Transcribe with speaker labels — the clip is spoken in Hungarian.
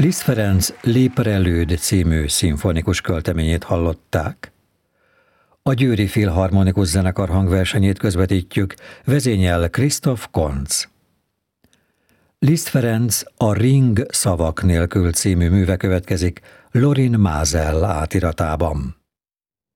Speaker 1: Liszt Ferenc Les Préludes című szimfonikus költeményét hallották. A Győri Filharmonikus Zenekar hangversenyét közvetítjük, vezényel Christoph Koncz. Liszt Ferenc A Ring szavak nélkül című műve következik Lorin Maazel átiratában.